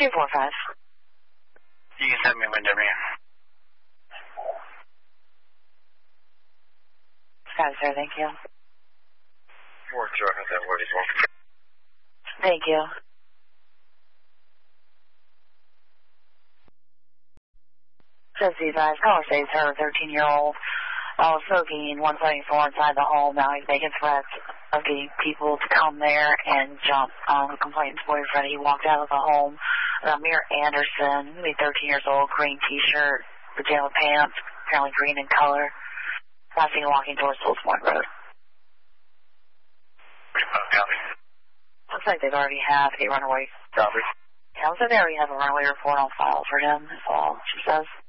245. You can send me whenever. Got it, sir. Thank you. 4 truck at that 44. Thank you. Says these guys, caller says her 13-year-old smoking 174 inside the home. Now he's making threats of getting people to come there and jump on the complainant's boyfriend. He walked out of the home. Amir Anderson, 13 years old, green t-shirt, pajama pants, apparently green in color. Last seen walking towards Souls Point Road. Looks like they've already have a runaway. Copy. Yeah, looks like they already have a runaway report on file for him, is all she says.